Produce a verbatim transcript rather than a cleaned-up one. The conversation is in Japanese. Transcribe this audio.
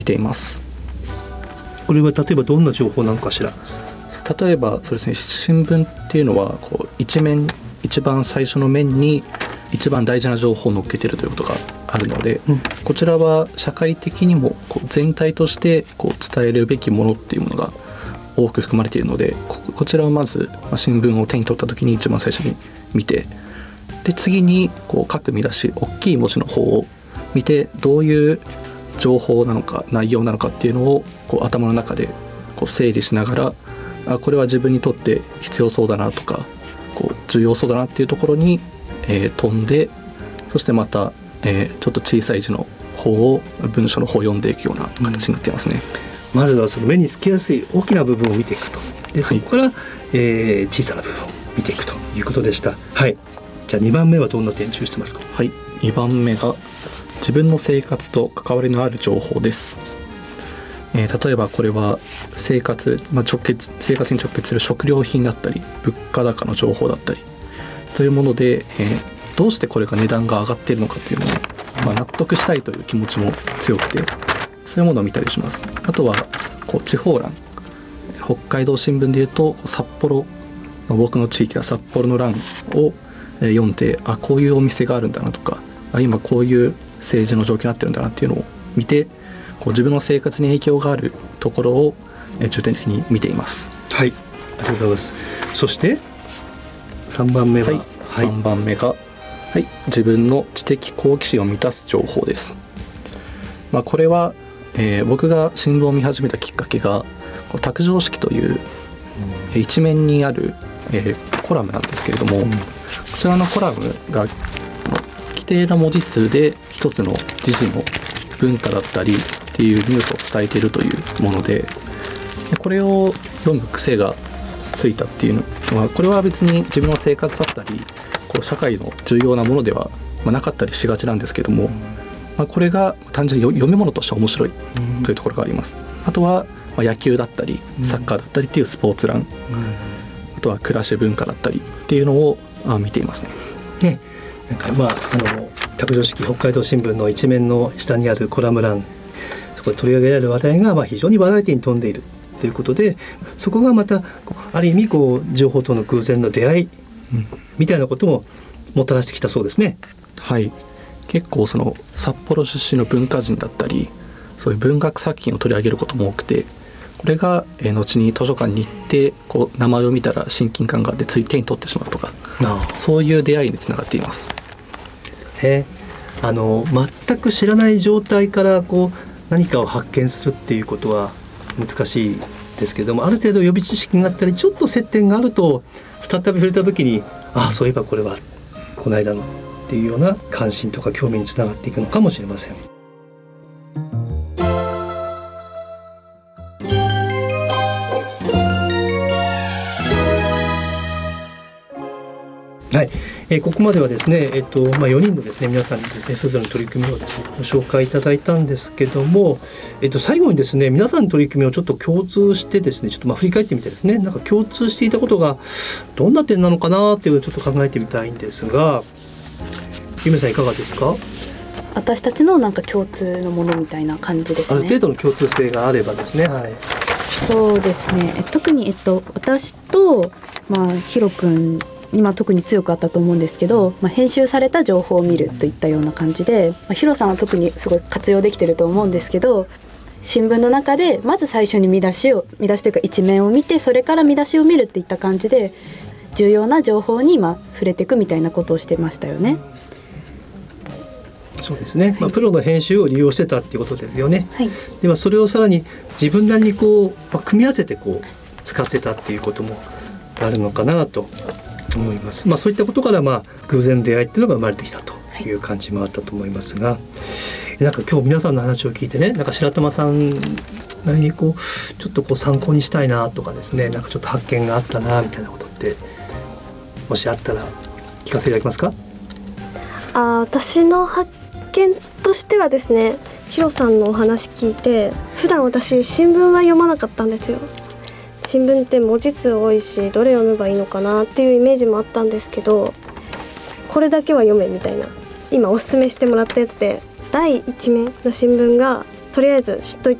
見ています。 これは例えばどんな情報なのかしら。 例えばそうですね、新聞っていうのはこう一面一番最初の面に一番大事な情報を載っけてるということがあるので、うん、こちらは社会的にもこう全体としてこう伝えるべきものっていうものが多く含まれているので、 こ, こちらをまず、まあ、新聞を手に取った時に一番最初に見て、で次にこう各見出し大きい文字の方を見て、どういう情報なのか内容なのかっていうのをこう頭の中でこう整理しながら、あこれは自分にとって必要そうだなとかこう重要そうだなっていうところに、えー、飛んで、そしてまた、えー、ちょっと小さい字の方を文章の方を読んでいくような形になっていますね。 うん、まずはその目につきやすい大きな部分を見ていくと、でそこから、はい、えー、小さな部分を見ていくということでした。はい、じゃあにばんめはどんな点注意してますか。 はい、にばんめが自分の生活と関わりのある情報です。えー、例えばこれは生活、まあ、直結生活に直結する食料品だったり物価高の情報だったりというもので、えー、どうしてこれが値段が上がっているのかというのを、まあ、納得したいという気持ちも強くて、そういうものを見たりします。あとはこう地方欄、北海道新聞でいうと札幌、まあ、僕の地域は札幌の欄を読んで、あこういうお店があるんだなとか、あ今こういう政治の状況になってるんだなっていうのを見て、こう自分の生活に影響があるところを重点的に見ています。 はい、ありがとうございます。そしてさんばんめは、はい、 さんばんめが、はい、自分の知的好奇心を満たす情報です。まあ、これは、えー、僕が新聞を見始めたきっかけがこう卓上式という、うん、一面にある、えー、コラムなんですけれども、うん、こちらのコラムが規定な文字数で一つの時事の文化だったりっていうニュースを伝えているというもので、これを読む癖がついたっていうのは、これは別に自分の生活だったりこう社会の重要なものではなかったりしがちなんですけども、まあ、これが単純に読み物として面白いというところがあります。あとはまあ野球だったりサッカーだったりっていうスポーツ欄、あとは暮らし文化だったりっていうのを見ていますね。 ね、なんかまああの卓上式北海道新聞の一面の下にあるコラム欄、そこで取り上げられる話題がまあ非常にバラエティに富んでいるということで、そこがまたある意味こう情報との偶然の出会いみたいなことももたらしてきたそうですね。 はい、結構その札幌出身の文化人だったりそういう文学作品を取り上げることも多くて、これが後に図書館に行ってこう名前を見たら親近感があってつい手に取ってしまうとか、そういう出会いにつながっています。 ね、あの全く知らない状態からこう何かを発見するっていうことは難しいですけども、ある程度予備知識があったりちょっと接点があると再び触れた時に、ああそういえばこれはこの間のっていうような関心とか興味につながっていくのかもしれません。はい、えー、ここまではですね、えっとまあ、よにんのですね皆さんにですねそれぞれの取り組みをですねご紹介いただいたんですけども、えっと、最後にですね皆さんの取り組みをちょっと共通してですねちょっとまあ振り返ってみてですね、なんか共通していたことがどんな点なのかなっていうのをちょっと考えてみたいんですが、ゆめさんいかがですか。 私たちのなんか共通のものみたいな感じですね。 ある程度の共通性があればですね。はい、 そうですね、え特に、えっと、私と、まあ、ヒロ君今特に強くあったと思うんですけど、まあ、編集された情報を見るといったような感じで、まあ、ヒロさんは特にすごい活用できてると思うんですけど、新聞の中でまず最初に見出しを見出しというか一面を見て、それから見出しを見るっていった感じで重要な情報にまあ触れていくみたいなことをしてましたよね。 そうですね、まあ、プロの編集を利用してたっていうことですよね。 はい、 ではそれをさらに自分なりにこう、まあ、組み合わせてこう使ってたっていうこともあるのかなと思います。まあ、そういったことからまあ偶然の出会いっていうのが生まれてきたという感じもあったと思いますが、はい、なんか今日皆さんの話を聞いてね、なんか白玉さんなりにこうちょっとこう参考にしたいなとかですね、なんかちょっと発見があったなみたいなことってもしあったら聞かせていただけますか。 あ、私の発見としてはですね、ヒロさんのお話聞いて、普段私新聞は読まなかったんですよ。新聞って文字数多いしどれ読めばいいのかなっていうイメージもあったんですけど、これだけは読めみたいな今おすすめしてもらったやつで、第一面の新聞がとりあえず知っとい